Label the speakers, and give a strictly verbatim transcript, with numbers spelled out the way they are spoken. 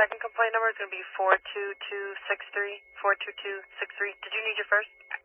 Speaker 1: second complaint number is going to be four two two six three, four two two six three. Did you need your first?